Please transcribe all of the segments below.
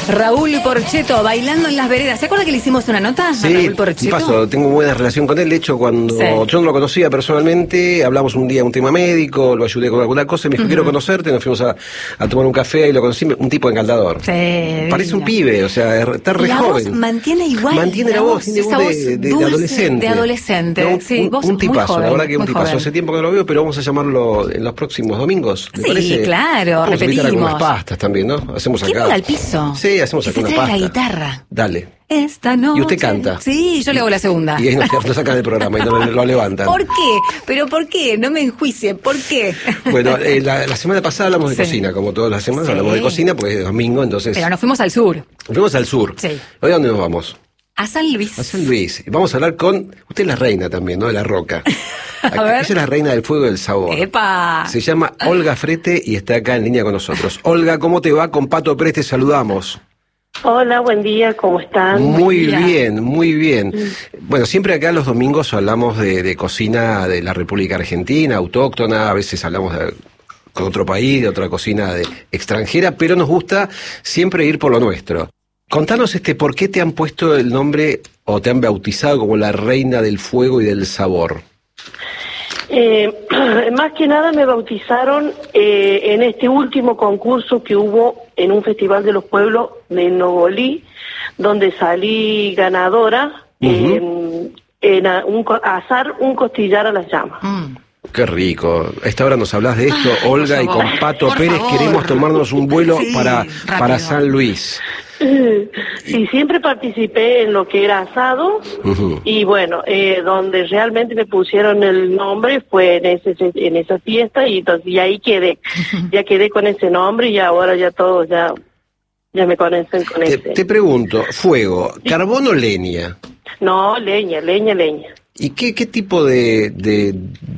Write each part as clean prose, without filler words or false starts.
Raúl Porchetto, bailando en las veredas. ¿Se acuerda que le hicimos una nota a Raúl Porchetto? Paso, tengo buena relación con él. De hecho, cuando yo no lo conocía personalmente, hablamos un día un tema médico, lo ayudé con alguna cosa, y me dijo, quiero conocerte, nos fuimos a tomar un café y lo conocí, un tipo encantador. Sí, parece un pibe, o sea, está re joven. Voz mantiene igual. Mantiene la voz, tiene voz de adolescente. De adolescente, no, sí, un tipazo, joven, la verdad que un tipazo. Joven. Hace tiempo que no lo veo, pero vamos a llamarlo en los próximos domingos. ¿Le parece? Claro, vamos repetimos. A unas pastas también, ¿no? Hacemos acá. ¿Quién al piso? Sí, hacemos acá una pasta. La guitarra. Dale. Esta noche. Y usted canta. Sí, yo le hago la segunda. Y ahí nos sacan del programa y lo levantan. ¿Por qué? ¿Pero por qué? No me enjuicien. ¿Por qué? Bueno, la semana pasada hablamos de cocina, como todas las semanas hablamos de cocina, porque es domingo, entonces... Pero nos fuimos al sur. Nos fuimos al sur. Sí. ¿Hoy a dónde nos vamos? A San Luis. A San Luis. Vamos a hablar con... Usted es la reina también, ¿no? De la roca. Ella es la reina del fuego y del sabor. ¡Epa! Se llama Olga Frete y está acá en línea con nosotros. Olga, ¿cómo te va? Con Pato Pérez te saludamos. Hola, buen día, ¿cómo están? Muy bien, muy bien. Bueno, siempre acá los domingos hablamos de cocina de la República Argentina, autóctona, a veces hablamos con otro país, de otra cocina extranjera, pero nos gusta siempre ir por lo nuestro. Contanos ¿por qué te han puesto el nombre o te han bautizado como la reina del fuego y del sabor? Más que nada me bautizaron en este último concurso que hubo en un festival de los pueblos de Nogolí, donde salí ganadora en asar un costillar a las llamas. Qué rico. A esta hora nos hablas de esto, Olga, y con Pato Pérez queremos tomarnos un vuelo para San Luis. Sí, siempre participé en lo que era asado y bueno, donde realmente me pusieron el nombre fue en esa fiesta y entonces y ahí quedé, ya quedé con ese nombre y ahora ya todos ya me conocen con ese. Te pregunto, fuego, ¿carbón o leña? No, leña. ¿Y qué tipo de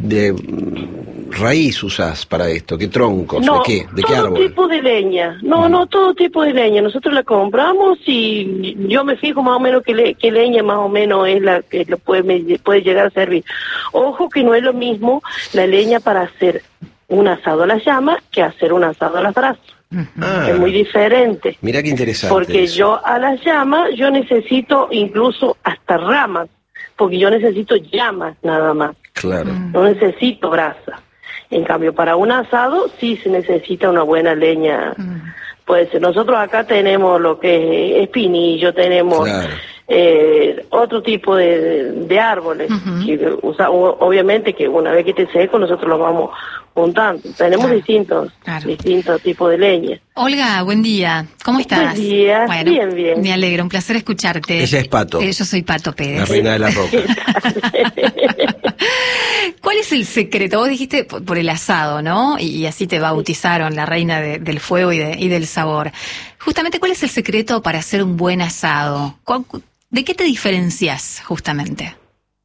raíz usás para esto? ¿Qué troncos? No, ¿De qué árbol? Todo tipo de leña. No, todo tipo de leña. Nosotros la compramos y yo me fijo más o menos qué leña más o menos es la que puede llegar a servir. Ojo que no es lo mismo la leña para hacer un asado a la llama que hacer un asado a las brasas. Es muy diferente. Mira qué interesante. Porque eso. yo a la llama yo necesito incluso hasta ramas, porque yo necesito llamas nada más. Claro. No necesito brasa. En cambio, para un asado sí se necesita una buena leña. Puede ser. Nosotros acá tenemos lo que es espinillo, tenemos otro tipo de árboles. Que obviamente que una vez que esté seco nosotros los vamos juntando. Tenemos distintos tipos de leña. Olga, buen día. ¿Cómo estás? Buen día, bueno, bien. Me alegro, un placer escucharte. Ella es Pato. Yo soy Pato Pérez. La reina de la roca. ¿Cuál es el secreto? Vos dijiste por el asado, ¿no? Y así te bautizaron la reina del fuego y del sabor. Justamente, ¿cuál es el secreto para hacer un buen asado? ¿De qué te diferencias, justamente?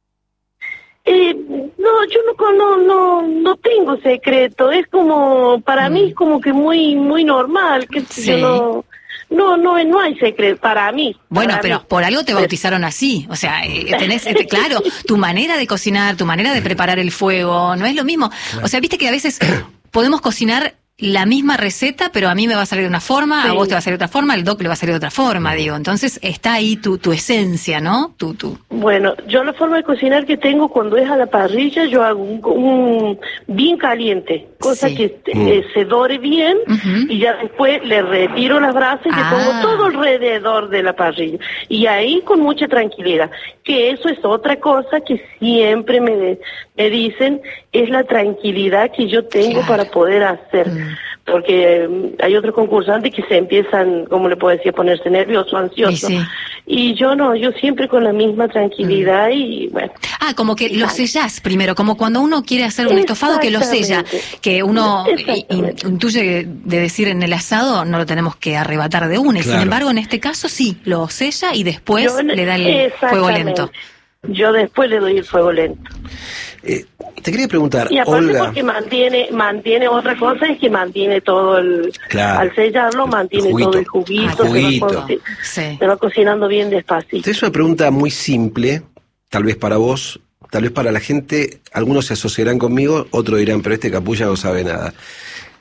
No, yo no tengo secreto. Es como, para mí es como que muy normal. Que yo no hay secreto para mí. Bueno, pero por algo te bautizaron así. O sea, tenés, claro, tu manera de cocinar, tu manera de preparar el fuego, no es lo mismo. O sea, viste que a veces podemos cocinar la misma receta, pero a mí me va a salir de una forma, a vos te va a salir de otra forma, al doc le va a salir de otra forma, digo. Entonces está ahí tu esencia, ¿no? Bueno, yo la forma de cocinar que tengo cuando es a la parrilla, yo hago un bien caliente, cosa que se dore bien, y ya después le retiro las brasas y le pongo todo alrededor de la parrilla. Y ahí con mucha tranquilidad, que eso es otra cosa que siempre me dicen, es la tranquilidad que yo tengo para poder hacer. Porque hay otros concursantes que se empiezan, ¿cómo le puedo decir?, a ponerse nerviosos, ansiosos. Y yo no, yo siempre con la misma tranquilidad y bueno. Como que lo sellás primero, como cuando uno quiere hacer un estofado que lo sella, que uno intuye de decir en el asado no lo tenemos que arrebatar de una, y sin embargo en este caso sí, lo sella y después le da el fuego lento. Yo después le doy el fuego lento. Te quería preguntar, y aparte Olga, porque mantiene otra cosa, es que mantiene todo al sellarlo, mantiene todo el juguito. Se va cocinando bien despacito. Es una pregunta muy simple, tal vez para vos, tal vez para la gente, algunos se asociarán conmigo, otros dirán, pero este capullo no sabe nada.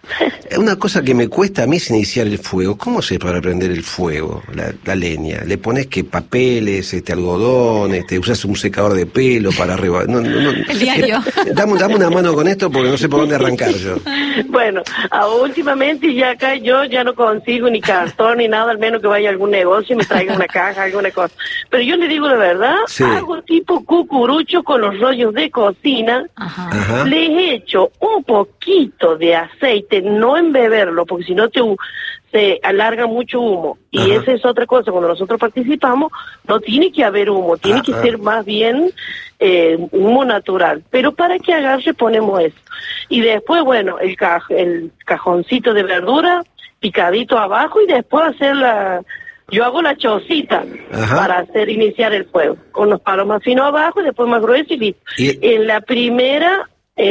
Una cosa que me cuesta a mí es iniciar el fuego. ¿Cómo se para prender el fuego, la leña? ¿Le pones que papeles, algodón, usas un secador de pelo para arriba? El diario. Dame una mano con esto porque no sé por dónde arrancar yo. Bueno, últimamente ya acá yo ya no consigo ni cartón ni nada, al menos que vaya a algún negocio y me traiga una caja, alguna cosa. Pero yo le digo la verdad, Sí. hago tipo cucurucho con los rollos de cocina. Ajá. Les echo un poquito de aceite, no embeberlo, porque si no se alarga mucho humo. Y Ajá. esa es otra cosa, cuando nosotros participamos, no tiene que haber humo, tiene que ser más bien humo natural. Pero para que agarre ponemos eso. Y después, bueno, el cajoncito de verdura picadito abajo y después yo hago la chocita. Ajá. Para iniciar el fuego, con los palos más finos abajo y después más gruesos y listo. En la primera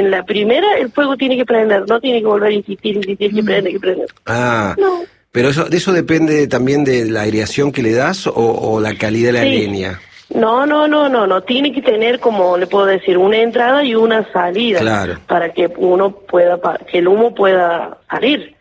el fuego tiene que prender, no tiene que volver a insistir que prender. No. Pero de eso depende también de la aireación que le das o la calidad de la leña. No, tiene que tener, como le puedo decir, una entrada y una salida. Claro. Para que que el humo pueda salir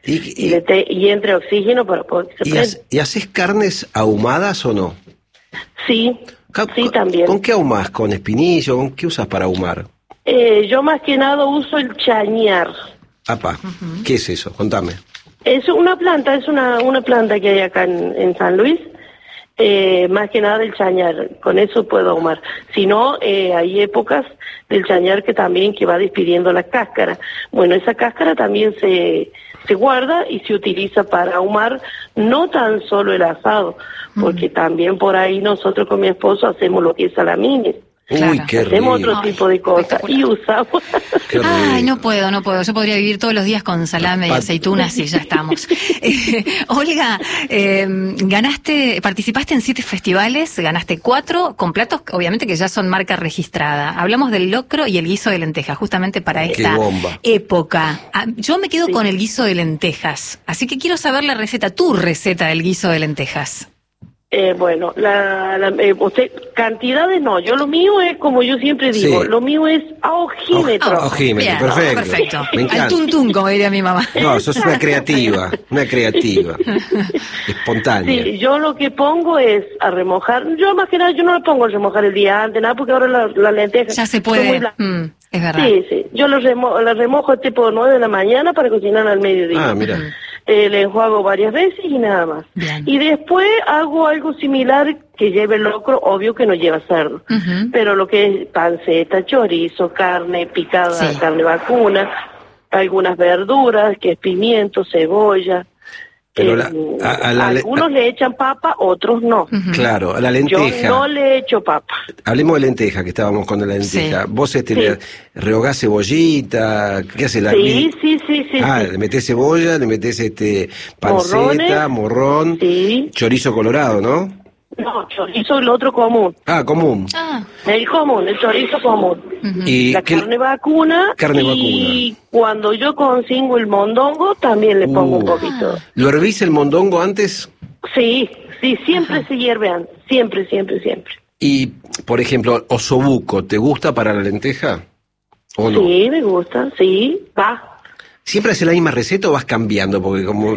y entre oxígeno para poder que se prenda. ¿Y haces carnes ahumadas o no? Sí, también. ¿Con qué ahumás? ¿Con espinillo? ¿Con qué usas para ahumar? Yo más que nada uso el chañar. Apa, ¿qué es eso? Contame. Es una planta, una planta que hay acá en San Luis. Más que nada el chañar, con eso puedo ahumar. Si no, hay épocas del chañar que va despidiendo la cáscara. Bueno, esa cáscara también se guarda y se utiliza para ahumar no tan solo el asado, porque también por ahí nosotros con mi esposo hacemos lo que es salamines. Uy, qué rico. Hacemos otro tipo de cosas y usamos. Ay, no puedo. Yo podría vivir todos los días con salame y aceitunas y ya estamos. Olga, participaste en 7 festivales, ganaste 4 con platos, obviamente que ya son marca registrada. Hablamos del locro y el guiso de lentejas, justamente para esta época. Yo me quedo con el guiso de lentejas, así que quiero saber tu receta del guiso de lentejas. Bueno, usted, cantidades no, lo mío es como yo siempre digo, lo mío es a ojímetro. Ojímetro, perfecto. Me encanta. Al tuntún, como diría mi mamá. No, sos una creativa, espontánea. Sí, yo lo que pongo es a remojar, yo más que nada, yo no lo pongo a remojar el día antes, nada, porque ahora la lenteja ya se puede, es verdad. Sí, yo la remojo tipo 9 de la mañana para cocinar al mediodía. Mira. Le enjuago varias veces y nada más. Bien. Y después hago algo similar que lleve locro, obvio que no lleva cerdo, pero lo que es panceta, chorizo, carne picada, carne vacuna, algunas verduras, que es pimiento, cebolla. Pero algunos le echan papa, otros no. Claro, a la lenteja. Yo no le echo papa. Hablemos de lenteja, que estábamos con la lenteja. Sí. Vos le rehogás cebollita, ¿qué haces? Sí. Le metés cebolla, le metés panceta, morrón, chorizo colorado, ¿no? No, chorizo el otro común. Común. El común, el chorizo común. Y carne vacuna. Y cuando yo consigo el mondongo, también le pongo un poquito. ¿Lo hervís el mondongo antes? Sí, siempre se hierve antes. Siempre. Y, por ejemplo, osobuco, ¿te gusta para la lenteja? ¿O no? Sí, me gusta, va. ¿Siempre haces la misma receta o vas cambiando? Porque como...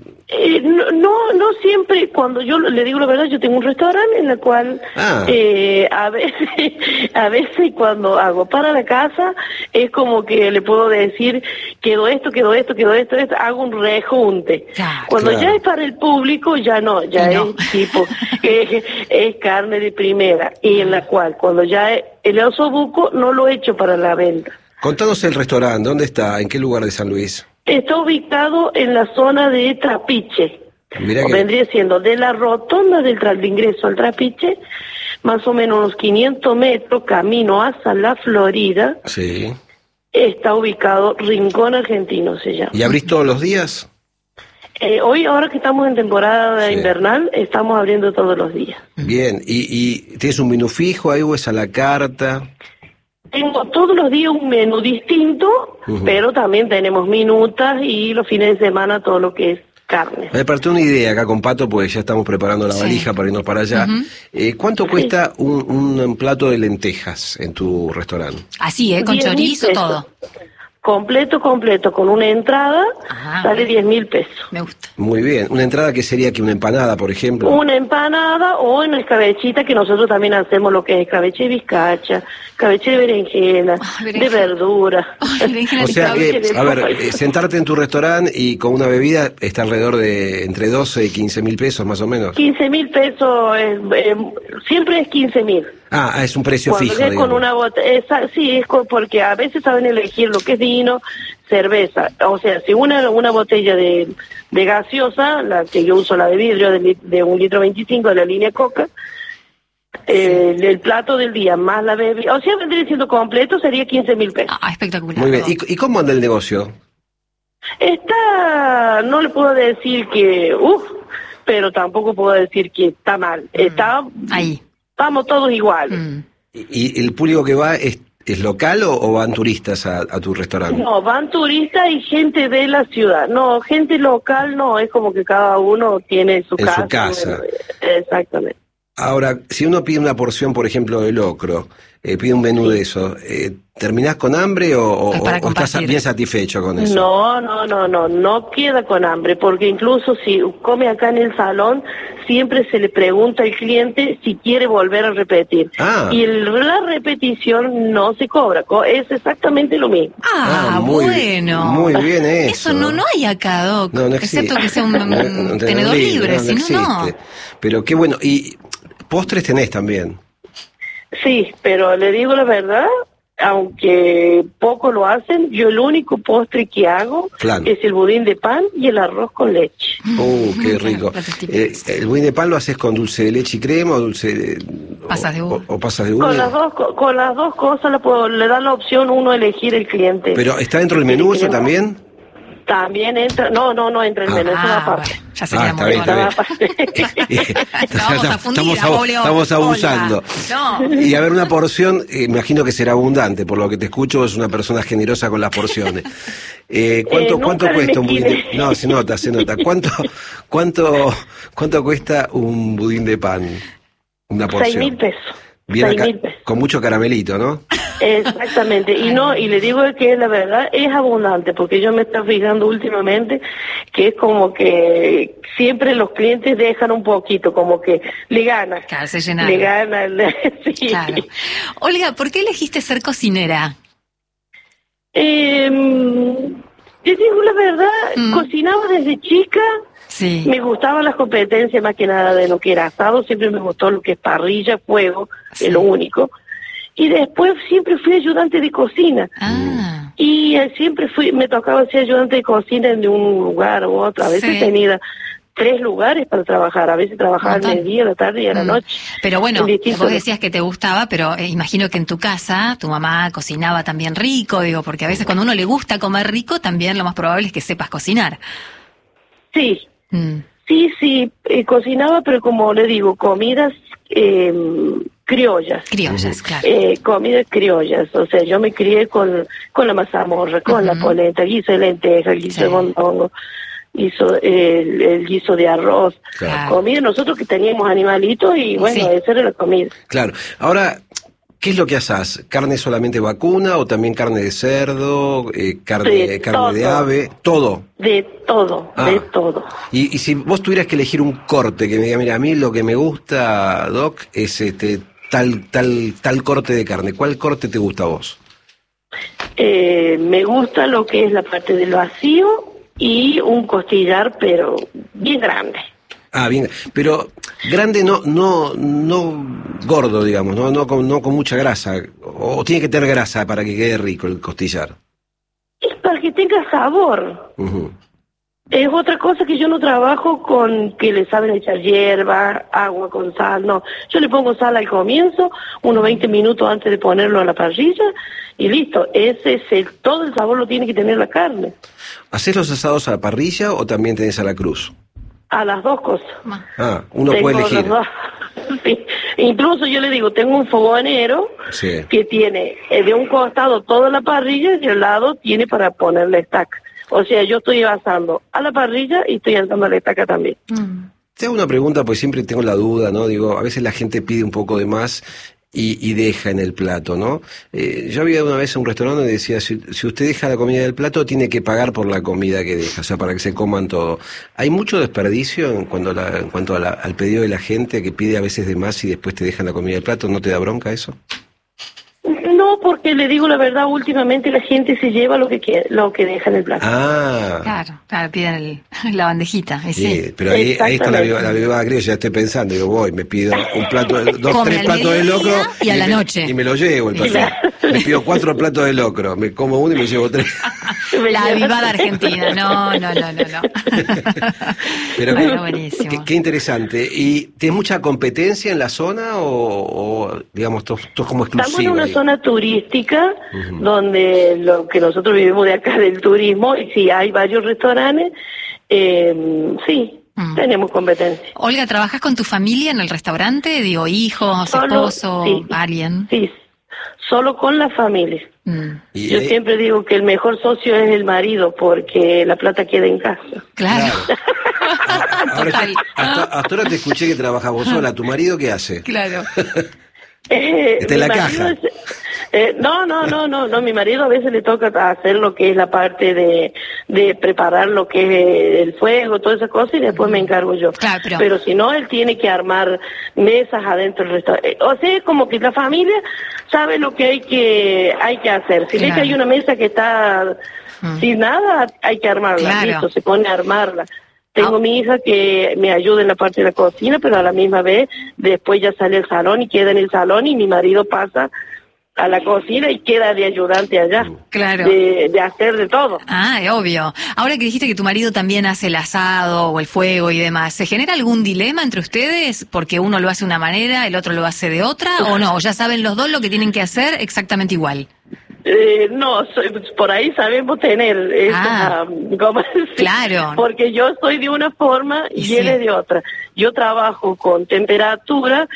No siempre. Cuando yo le digo la verdad, yo tengo un restaurante en el cual a veces cuando hago para la casa es como que le puedo decir quedó esto, hago un rejunte. Cuando ya es para el público ya no, es tipo es carne de primera y en la cual cuando ya el osobuco no lo echo para la venta. Contanos el restaurante, ¿dónde está? ¿En qué lugar de San Luis? Está ubicado en la zona de Trapiche. Vendría siendo de la rotonda del ingreso al Trapiche, más o menos unos 500 metros, camino hacia la Florida. Sí. Está ubicado Rincón Argentino, se llama. ¿Y abrís todos los días? Hoy, ahora que estamos en temporada invernal, estamos abriendo todos los días. Bien, ¿y tienes un menú fijo ahí o es a la carta? Tengo todos los días un menú distinto, pero también tenemos minutas y los fines de semana todo lo que es carne. Me partí una idea acá con Pato, porque ya estamos preparando la valija para irnos para allá. ¿Cuánto cuesta un plato de lentejas en tu restaurante? Así, con chorizo, todo. completo, con una entrada, sale 10.000 pesos. Me gusta. Muy bien. ¿Una entrada que sería que una empanada, por ejemplo? Una empanada o en escabechita, que nosotros también hacemos lo que es escabeche de bizcacha, escabeche de berenjena, de verdura. O sea que, a ver, sentarte en tu restaurante y con una bebida está alrededor de entre 12 y 15.000 pesos más o menos. 15.000 pesos, siempre es 15.000. Es un precio Cuando fijo, es con digamos. una botella, sí, porque a veces saben elegir lo que es vino, cerveza. O sea, si una botella de gaseosa, la que yo uso, la de vidrio, de 1,25 litros de la línea Coca, el plato del día más la bebida, o sea, vendría siendo completo, sería 15.000 pesos. Espectacular. Muy bien. ¿Y cómo anda el negocio? No le puedo decir que, pero tampoco puedo decir que está mal. Está ahí. Vamos todos igual. ¿Y el público que va es local o van turistas a tu restaurante? No, van turistas y gente de la ciudad. No, gente local no, es como que cada uno tiene su casa. En su casa. Bueno, exactamente. Ahora, si uno pide una porción, por ejemplo, de locro, pide un menú de eso, ¿terminás con hambre o estás bien satisfecho con eso? No queda con hambre, porque incluso si come acá en el salón, siempre se le pregunta al cliente si quiere volver a repetir. Y la repetición no se cobra, es exactamente lo mismo. Bueno. Muy bien eso. Eso no hay acá, Doc. No existe. Excepto que sea un tenedor libre, si no. Pero qué bueno. ¿Y postres tenés también? Sí, pero le digo la verdad, aunque poco lo hacen, yo el único postre que hago es el budín de pan y el arroz con leche. Qué rico. ¿El budín de pan lo haces con dulce de leche y crema o dulce pasas de uva? O pasas de uva? Con las dos cosas le da la opción uno a elegir el cliente. ¿Pero está dentro del menú eso también? También entra, no entra en el menú, eso va aparte. Bueno, ya sería está bien. Estamos abusando. Y a ver, una porción, imagino que será abundante, por lo que te escucho, es una persona generosa con las porciones. ¿Cuánto cuesta un budín de pan? No, se nota. ¿Cuánto cuesta un budín de pan? Una porción. 6.000 pesos. Bien acá, con mucho caramelito, ¿no? Exactamente, y le digo que la verdad es abundante, porque yo me estoy fijando últimamente que es como que siempre los clientes dejan un poquito, como que le gana. Claro, se llena. Le gana, sí. Claro. Olga, ¿por qué elegiste ser cocinera? Te digo la verdad, cocinaba desde chica. Sí. Me gustaban las competencias más que nada de lo que era asado, siempre me gustó lo que es parrilla, fuego, es lo único. Y después siempre fui ayudante de cocina. Y siempre me tocaba ser ayudante de cocina de un lugar u otro. A veces tenía 3 lugares para trabajar, a veces trabajaba al día, a la tarde y a la noche. Pero bueno, vos decías que te gustaba, pero imagino que en tu casa tu mamá cocinaba también rico, porque a veces cuando a uno le gusta comer rico, también lo más probable es que sepas cocinar. Sí. Sí, cocinaba, pero como le digo, comidas criollas. Criollas, claro. Comidas criollas, o sea, yo me crié con la mazamorra, con la polenta, guiso de lenteja, guiso de mondongo, el guiso de arroz. Claro. Comida, nosotros que teníamos animalitos y bueno, esa era la comida. Claro. Ahora, ¿qué es lo que haces? ¿Carne solamente vacuna o también carne de cerdo, carne de ave? Todo. De todo. Y si vos tuvieras que elegir un corte que me diga, mira, a mí lo que me gusta, Doc, es tal corte de carne. ¿Cuál corte te gusta a vos? Me gusta lo que es la parte del vacío y un costillar, pero bien grande. Bien, pero grande no gordo, digamos, no con mucha grasa, o tiene que tener grasa para que quede rico el costillar. Es para que tenga sabor. Es otra cosa que yo no trabajo con que le saben echar hierba, agua con sal, no. Yo le pongo sal al comienzo, unos 20 minutos antes de ponerlo a la parrilla, y listo. Todo el sabor lo tiene que tener la carne. ¿Hacés los asados a la parrilla o también tenés a la cruz? A las dos cosas. Uno puede elegir. Sí. Incluso yo le digo, tengo un fogonero que tiene de un costado toda la parrilla y al lado tiene para poner la estaca. O sea, yo estoy asando a la parrilla y estoy asando a la estaca también. Te hago una pregunta, pues siempre tengo la duda, ¿no? Digo, a veces la gente pide un poco de más y deja en el plato, ¿no? Yo había una vez en un restaurante donde decía, si usted deja la comida del plato, tiene que pagar por la comida que deja, o sea, para que se coman todo. ¿Hay mucho desperdicio en cuanto al pedido de la gente que pide a veces de más y después te dejan la comida del plato? ¿No te da bronca eso? No, porque le digo la verdad, últimamente la gente se lleva lo que deja en el plato. Claro, piden la bandejita. Sí, pero ahí está la vivada criolla, ya estoy pensando, digo, voy, me pido un plato, tres platos de locro y a la noche. Y me lo llevo el plato. Me pido 4 platos de locro, me como uno y me llevo 3. La avivada argentina, no. Pero bueno, buenísimo. Qué interesante. ¿Y tienes mucha competencia en la zona o digamos, todo como exclusivo? Estamos en una zona turística donde lo que nosotros vivimos de acá del turismo, y sí, hay varios restaurantes, sí. Tenemos competencia. Olga, ¿trabajas con tu familia en el restaurante? Digo, hijos, esposo, sí, alguien. Sí, solo con la familia. Yo siempre digo que el mejor socio es el marido porque la plata queda en casa. Claro. Ahora, hasta ahora te escuché que trabajas vos sola. ¿Tu marido qué hace? Claro. Está en la caja. No, mi marido a veces le toca hacer lo que es la parte de preparar lo que es el fuego, todas esas cosas, y después me encargo yo. Claro, pero si no, él tiene que armar mesas adentro del restaurante. O sea, como que la familia sabe lo que hay que hacer. Si ve que hay una mesa que está sin nada, hay que armarla. Listo, se pone a armarla. Tengo mi hija que me ayuda en la parte de la cocina, pero a la misma vez después ya sale al salón y queda en el salón, y mi marido pasa a la cocina y queda de ayudante allá. Claro. De hacer de todo. Obvio. Ahora que dijiste que tu marido también hace el asado o el fuego y demás, ¿se genera algún dilema entre ustedes? Porque uno lo hace de una manera, el otro lo hace de otra, ¿o no? ¿O ya saben los dos lo que tienen que hacer exactamente igual? No, por ahí sabemos tener esa, claro. Porque yo soy de una forma y él es de otra. Yo trabajo con temperatura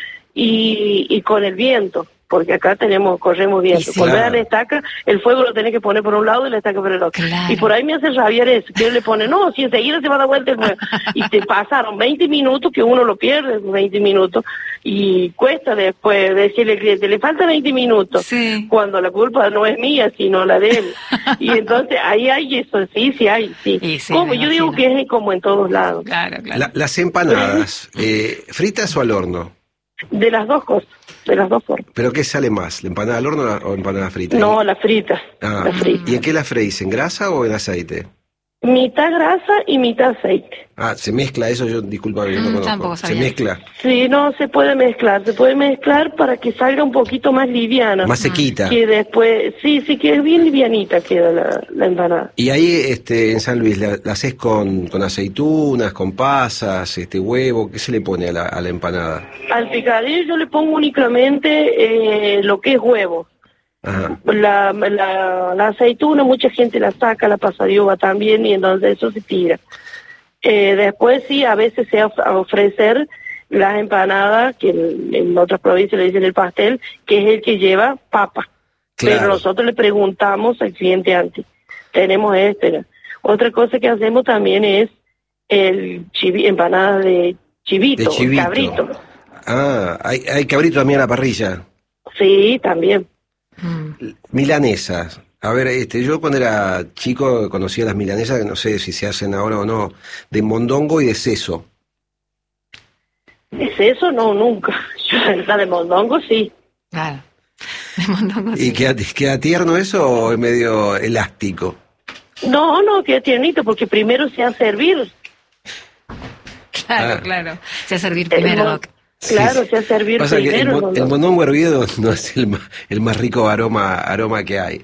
y con el viento, porque acá corremos viento. Cuando la estaca, el fuego lo tenés que poner por un lado y la estaca por el otro. Claro. Y por ahí me hace rabiar eso, que él le pone, no, si enseguida se va a dar vuelta el fuego. Y te pasaron 20 minutos, que uno lo pierde, 20 minutos, y cuesta después decirle al cliente, le falta 20 minutos, cuando la culpa no es mía, sino la de él. Y entonces ahí hay eso, sí hay. Como yo digo que es como en todos lados. Claro. Las empanadas, ¿fritas o al horno? De las dos cosas, de las dos formas. ¿Pero qué sale más, la empanada al horno o empanada frita? No, la frita. La frita. ¿Y en qué la freís, en grasa o en aceite? Mitad grasa y mitad aceite. ¿Se mezcla eso? Yo, disculpa, yo no conozco. ¿Se mezcla? Sí, no, se puede mezclar para que salga un poquito más liviana. Más sequita. Que después, sí, que es bien livianita queda la empanada. Y ahí, en San Luis, ¿la haces con aceitunas, con pasas, huevo? ¿Qué se le pone a la empanada? Al picadillo yo le pongo únicamente lo que es huevo. Ajá. La aceituna mucha gente la saca, la pasa de uva también, y entonces eso se tira. Después sí, a veces se ofrecer las empanadas, que en otras provincias le dicen el pastel, que es el que lleva papa. Claro. Pero nosotros le preguntamos al cliente antes, tenemos Otra cosa que hacemos también es empanadas de chivito, cabrito. Hay cabrito también a la parrilla. Sí, también. Milanesas. A ver, yo cuando era chico conocía las milanesas, que no sé si se hacen ahora o no, de mondongo y de seso. ¿De seso? No, nunca. La de mondongo sí. Claro. De mondongo sí. ¿Y queda tierno eso o es medio elástico? No, queda tiernito porque primero se hace hervir. Claro. Se hace hervir primero. Claro, se hace hervir primero. El mondongo hervido no es el más rico aroma que hay.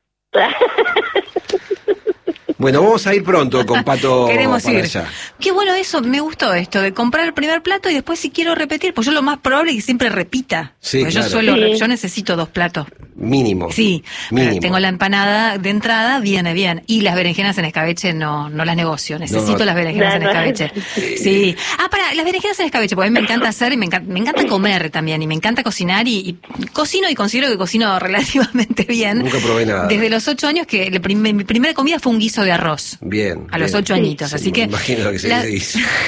Bueno, vamos a ir pronto con Pato. Queremos para ir. allá. Qué bueno eso, me gustó esto de comprar el primer plato y después si quiero repetir, pues yo lo más probable es que siempre repita. Sí, claro. Yo necesito 2 platos. Mínimo. Sí, mínimo. Tengo la empanada de entrada, viene bien. Y las berenjenas en escabeche no las negocio, necesito las berenjenas en escabeche. Sí. Las berenjenas en escabeche, porque a mí me encanta hacer y me encanta comer también, y me encanta cocinar y cocino y considero que cocino relativamente bien. Nunca probé nada. Desde los 8 años que mi primera comida fue un guiso de arroz. Bien. A los 8 añitos, así que... Me imagino lo que se dice.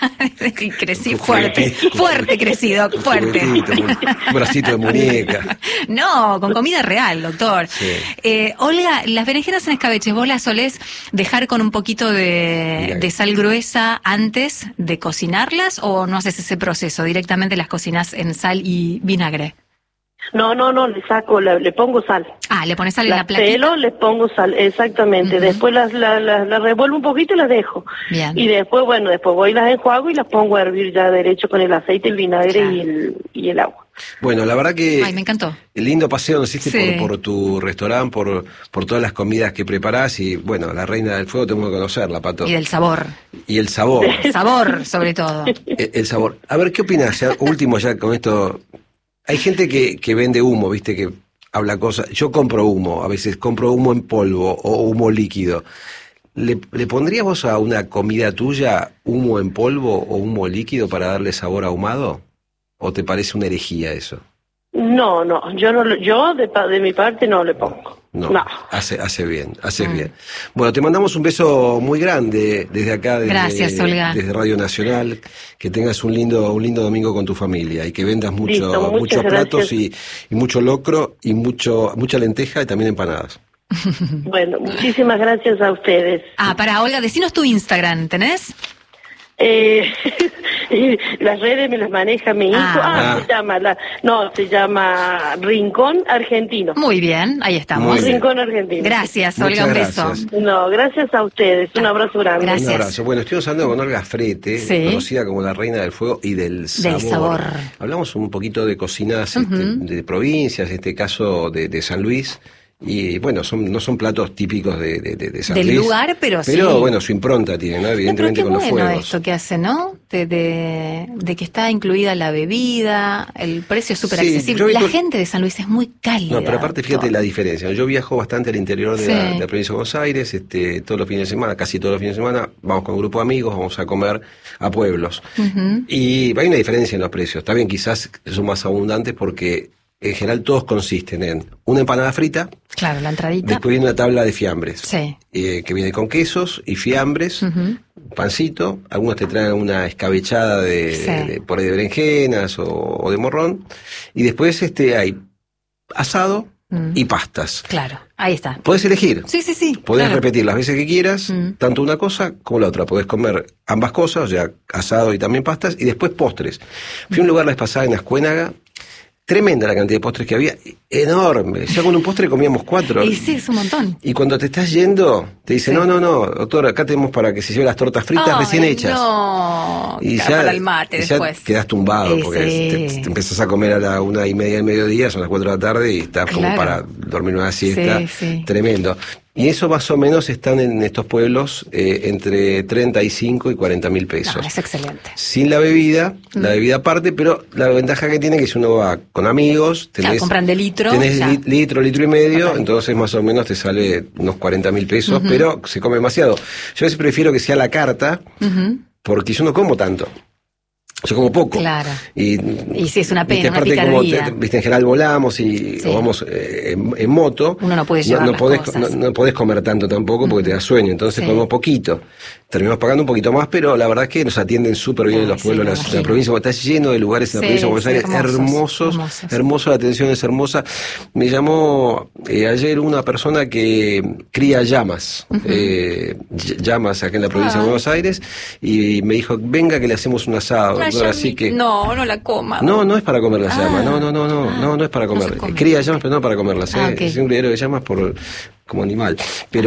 Y crecí fuerte crecido, fuerte. Un bracito de muñeca. No, con comida real, doctor. Sí. Olga, las berenjenas en escabeche, ¿vos las solés dejar con un poquito de sal gruesa antes de cocinarlas o no haces ese proceso? ¿Directamente las cocinas en sal y vinagre? No, le pongo sal. Ah, le pones sal en la Las platita. pelo, les pongo sal, exactamente. Después las revuelvo un poquito y las dejo. Bien. Y después voy y las enjuago y las pongo a hervir ya derecho con el aceite, el vinagre Claro. y el agua. Bueno, la verdad que... Ay, me encantó. El lindo paseo nos hiciste Sí. por tu restaurante, por todas las comidas que preparás y, bueno, la Reina del Fuego tenemos que conocerla, Pato. Y del sabor. Y el sabor. Sabor, sobre todo. El sabor. A ver, ¿qué opinás? Ya, último ya con esto. Hay gente que vende humo, viste, que habla cosas. Yo compro humo, a veces compro humo en polvo o humo líquido. ¿Le pondrías vos a una comida tuya humo en polvo o humo líquido para darle sabor ahumado? ¿O te parece una herejía eso? No, yo de mi parte no le pongo. No, No. hace bien, haces bien. Bueno, te mandamos un beso muy grande desde acá, Gracias, Olga. desde Radio Nacional. Que tengas un lindo domingo con tu familia y que vendas Listo, muchas muchos platos gracias. y mucho locro y mucha lenteja y también empanadas. Bueno, muchísimas gracias a ustedes. Ah, para Olga, decinos tu Instagram, ¿tenés? Las redes me las maneja mi hijo. Ah. Se llama Rincón Argentino. Muy bien, ahí estamos. Muy bien. Rincón Argentino. Gracias, Muchas Olga, un gracias. beso. No, gracias a ustedes. Un abrazo grande. Gracias. Un abrazo. Bueno, estuvimos hablando con Olga Frete, Sí. conocida como la Reina del Fuego y del sabor. sabor. Hablamos un poquito de cocinas de provincias, en este caso de San Luis. Y bueno, no son platos típicos de San Del Luis. lugar, pero sí. Bueno, su impronta tiene, ¿no? Evidentemente Pero con qué los bueno fuegos. esto que hace, ¿no? De que está incluida la bebida, el precio es súper Sí, accesible. yo vi La con- gente de San Luis es muy cálida. No, pero aparte fíjate doctor. la diferencia. Yo viajo bastante al interior de, Sí. de la provincia de Buenos Aires, todos los fines de semana, casi todos los fines de semana, vamos con un grupo de amigos, vamos a comer a pueblos. Y hay una diferencia en los precios. Está bien, quizás son más abundantes porque en general todos consisten en una empanada frita, Claro, la entradita. después viene una tabla de fiambres, Sí. que viene con quesos y fiambres, pancito, algunos te traen una escabechada Sí. por ahí de berenjenas o de morrón, y después hay asado y pastas. Claro, ahí está. Podés elegir. Sí, sí, sí. Podés claro. repetir las veces que quieras, tanto una cosa como la otra. Podés comer ambas cosas, o sea, asado y también pastas, y después postres. Fui a un lugar la vez pasada en Ascuénaga, tremenda la cantidad de postres que había, enorme. Ya con un postre comíamos 4. Y sí, es un montón. Y cuando te estás yendo, te dicen, no, doctor, acá tenemos para que se lleve las tortas fritas Ay, recién hechas. No, Y para el mate y después. ya quedás tumbado, porque Sí. te empezás a comer a la 1:30 del mediodía, son las 4 de la tarde y estás como Claro. para dormir una siesta. Sí, sí. Tremendo. Y eso más o menos están en estos pueblos entre 35 y 40 mil pesos. No, es excelente. Sin la bebida aparte, pero la ventaja que tiene es que si uno va con amigos, Claro, compran de litro, tenés ya. litro y medio, Total. entonces más o menos te sale unos 40 mil pesos, pero se come demasiado. Yo a veces prefiero que sea la carta, porque yo no como tanto. Yo como poco. Claro. Y sí, es una pena, viste, una aparte como picardía. viste, en general volamos y Sí. o vamos en moto. Uno no puede llevar las podés, cosas. no podés comer tanto tampoco porque te da sueño, entonces Sí. comemos poquito. Terminamos pagando un poquito más, pero la verdad es que nos atienden súper bien en los Sí, pueblos me de la imagino. provincia. Está lleno de lugares en la Sí, provincia de Buenos sí, Aires, hermosos. hermoso, la atención es hermosa. Me llamó ayer una persona que cría llamas, llamas acá en la provincia de Buenos Aires, y me dijo, venga que le hacemos un asado. Una doctora, así que No la coma. no es para comer las llamas, no es para no comer. se come. Cría llamas, pero no para comerlas, Ok. es un criadero de llamas como animal. Pero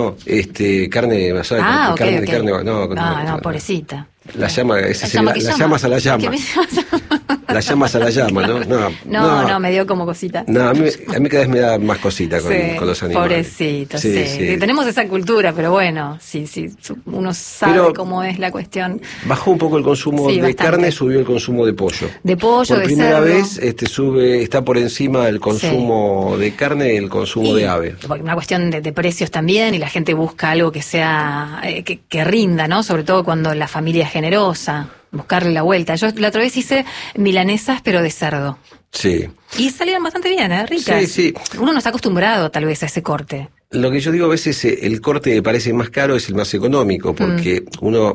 carne asada, Ok, carne, ok. carne, No, pobrecita. La llama, ese La es llama que las llama. llamas a la llama. ¿Qué me llama? Las llamas a la llama, ¿no? No, me dio como cosita. No, a mí cada vez me da más cosita con, Sí, con los animales. pobrecito, sí. Sí. Tenemos esa cultura, pero bueno, sí, uno sabe Pero cómo es la cuestión. Bajó un poco el consumo Sí, de bastante. carne, subió el consumo de pollo. De pollo, Por de primera cerdo. vez está por encima del consumo de carne y el consumo de ave. Porque una cuestión de precios también, y la gente busca algo que sea, que rinda, ¿no? Sobre todo cuando la familia es generosa, buscarle la vuelta. Yo la otra vez hice milanesas, pero de cerdo. Sí. Y salieron bastante bien, ricas. Sí. Uno no está acostumbrado tal vez a ese corte. Lo que yo digo a veces, el corte que parece más caro es el más económico, porque uno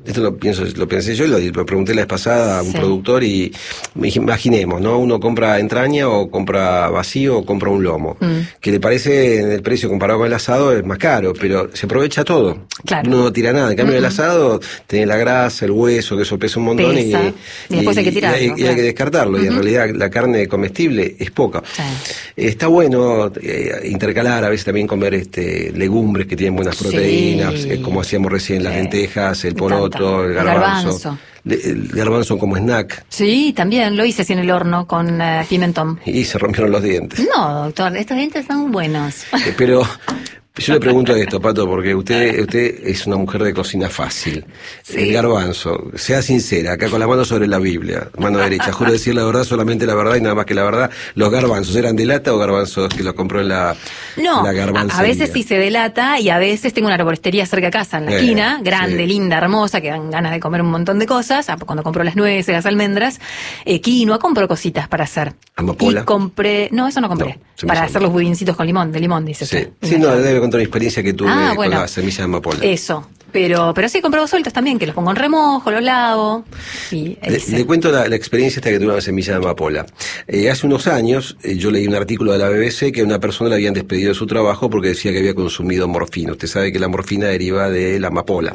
esto lo pensé yo, lo pregunté la vez pasada a un productor y imaginemos, ¿no? Uno compra entraña o compra vacío o compra un lomo, que le parece en el precio comparado con el asado es más caro, pero se aprovecha todo. Claro. Uno no tira nada. En cambio el asado tiene la grasa, el hueso, que eso pesa un montón y después hay que tirarlo. Y hay que descartarlo, y en realidad la carne comestible es poca. Sí. Está bueno intercalar, a veces también comer legumbres que tienen buenas proteínas, como hacíamos recién, las lentejas, el poroto, el garbanzo. El garbanzo como snack. Sí, también lo hice así en el horno con pimentón. Y se rompieron los dientes. No, doctor, estos dientes son buenos. Pero yo le pregunto esto, Pato, porque usted es una mujer de cocina fácil. Sí. El garbanzo, sea sincera, acá con la mano sobre la Biblia, mano derecha, juro decir la verdad, solamente la verdad y nada más que la verdad. ¿Los garbanzos eran de lata o garbanzos que los compró en la garbancería? A veces hice de lata y a veces tengo una arboristería cerca de casa, en la esquina, grande, linda, hermosa, que dan ganas de comer un montón de cosas. Cuando compro las nueces, las almendras, quinoa, compro cositas para hacer. ¿Amapola? Y compré, no, eso no compré, para hacer los budincitos con limón, de limón, dice usted. Sí, no, debe contar una experiencia que tuve con las semillas de amapola. Eso. Pero sí, compro sueltos también, que los pongo en remojo, los lavo. Y le cuento la experiencia esta que tuve con la semilla de amapola. Hace unos años, yo leí un artículo de la BBC que a una persona le habían despedido de su trabajo porque decía que había consumido morfina. Usted sabe que la morfina deriva de la amapola.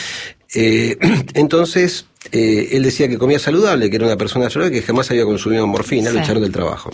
Entonces, él decía que comía saludable, que era una persona saludable, que jamás había consumido morfina, lo echaron del trabajo.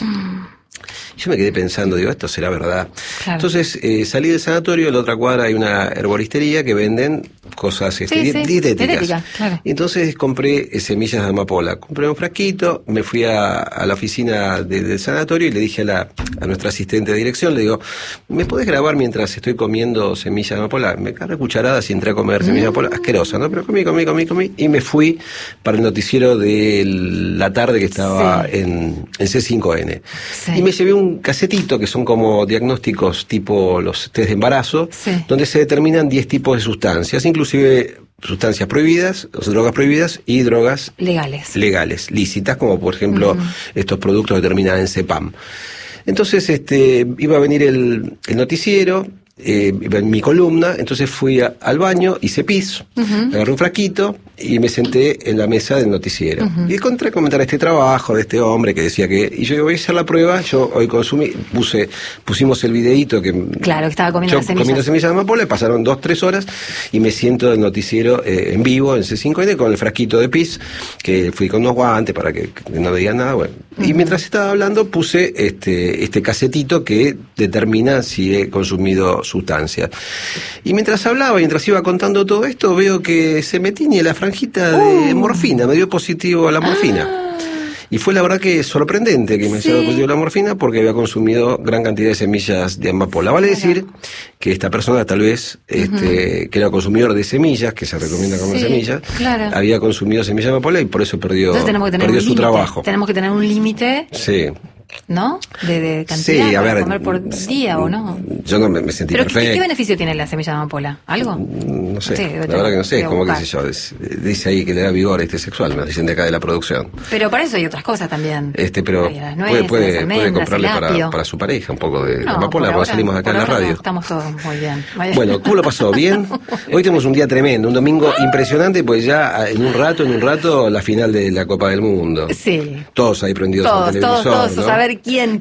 Yo me quedé pensando, digo, esto será verdad. Claro. Entonces salí del sanatorio, en la otra cuadra hay una herboristería que venden cosas dietéticas. Claro. Y entonces compré semillas de amapola. Compré un frasquito, me fui a la oficina del sanatorio y le dije a nuestra asistente de dirección, le digo, ¿me podés grabar mientras estoy comiendo semillas de amapola? Me agarré cucharadas y entré a comer semillas de amapola, asquerosa, ¿no? Pero comí y me fui para el noticiero de la tarde que estaba en C5N. Y me llevé un casetito que son como diagnósticos tipo los test de embarazo, donde se determinan 10 tipos de sustancias, inclusive sustancias prohibidas, drogas prohibidas y drogas legales, lícitas, como por ejemplo estos productos que terminan en CEPAM. Entonces iba a venir el noticiero, en mi columna, entonces fui al baño, hice pis, agarré un frasquito y me senté en la mesa del noticiero. Y encontré comentar este trabajo de este hombre que decía que, y yo digo, voy a hacer la prueba, yo hoy pusimos el videíto que estaba comiendo semillas de amapola, pasaron 2-3 horas y me siento en el noticiero en vivo en C5N con el frasquito de pis, que fui con unos guantes para que no veía nada, bueno. Y mientras estaba hablando puse este casetito que determina si he consumido sustancias. Y mientras hablaba y mientras iba contando todo esto, veo que se me tiñe la franjita de morfina, me dio positivo a la morfina. Y fue la verdad que sorprendente que me haya dado positivo la morfina porque había consumido gran cantidad de semillas de amapola. Vale decir que esta persona tal vez, que era consumidor de semillas, que se recomienda comer semillas, había consumido semillas de amapola y por eso perdió su trabajo. Tenemos que tener un límite. Sí. ¿No? De cantidad para comer por día o no. Yo no me sentí perfecto. ¿Qué beneficio tiene la semilla de amapola? ¿Algo? No sé, la verdad que no sé, es como que sé yo, dice ahí que le da vigor sexual, me dicen de acá de la producción. Pero para eso hay otras cosas también. Pero puede comprarle para su pareja un poco de amapola, porque salimos de acá en la radio. Estamos todos muy bien. Bueno, ¿cómo lo pasó? ¿Bien? Hoy tenemos un día tremendo, un domingo impresionante, pues ya en un rato la final de la Copa del Mundo. Sí. Todos ahí prendidos al televisor, todos, ¿no? A ver quién.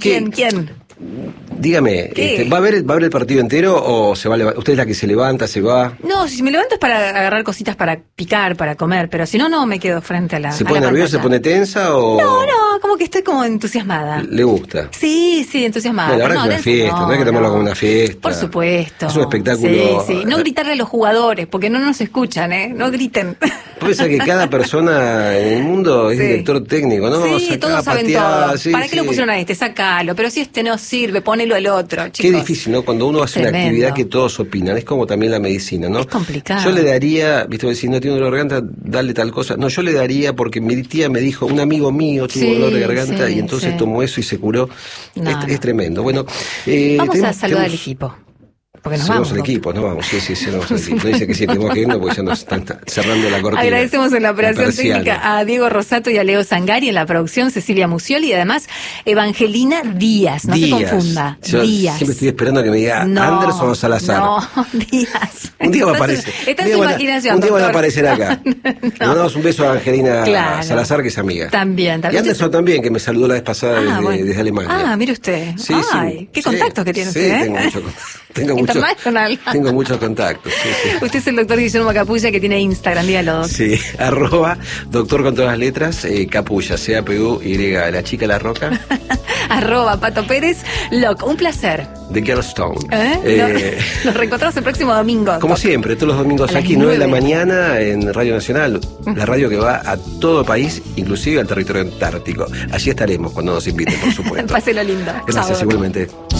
Dígame, ¿va a ver el partido entero o se va a levantar? ¿Usted es la que se levanta, se va? No, si me levanto es para agarrar cositas para picar, para comer, pero si no me quedo frente a la ¿Se pone nerviosa, se pone tensa o...? No, como que estoy como entusiasmada. ¿Le gusta? Sí, entusiasmada. La verdad que es una fiesta, no hay que tomarlo como una fiesta. Por supuesto. Es un espectáculo... Sí. No gritarle a los jugadores, porque no nos escuchan, no griten. Puede ser que cada persona en el mundo es director técnico, ¿no? Sí, todos saben todo. ¿Para qué lo pusieron a este? Sácalo, pero si este no sirve, ponelo al otro, chicos. Qué difícil, ¿no? Cuando uno hace una actividad que todos opinan, es como también la medicina, ¿no? Es complicado. Yo le daría, viste, si no tiene dolor de garganta, dale tal cosa. No, yo le daría porque mi tía me dijo, un amigo mío tuvo dolor de garganta y entonces tomó eso y se curó. Es tremendo. Bueno, vamos a saludar al equipo. Porque nos somos vamos. el equipo, nos vamos. Sí, nos vamos al equipo. No dice que sí, tenemos que irnos porque ya nos están cerrando la cortina. Agradecemos en la operación persiana. técnica a Diego Rosato y a Leo Zangari, en la producción Cecilia Musioli y además Evangelina Díaz. No se confunda. Yo Díaz. siempre estoy esperando que me diga Anderson o Salazar. No, Díaz. Un día va a aparecer. Está en su imaginación. Un día van a doctor. aparecer acá. Le mandamos un beso a Angelina Salazar, que es amiga. También. Y Anderson también, que me saludó la vez pasada desde Alemania. Ah, mire usted. Sí, Ay, qué contactos que tiene usted, ¿eh? Tengo muchos contactos. Sí. Usted es el doctor Guillermo Capulla, que tiene Instagram, dígalo. Sí, @doctor con todas las letras, Capulla, CAPUY, la chica la roca. @Pato Pérez Loc. Un placer. The Girlstone. Nos reencontramos el próximo domingo. Como siempre, todos los domingos aquí, 9 de la mañana, en Radio Nacional, la radio que va a todo el país, inclusive al territorio antártico. Allí estaremos cuando nos inviten, por supuesto. Páselo lindo. Gracias, Chao, igualmente.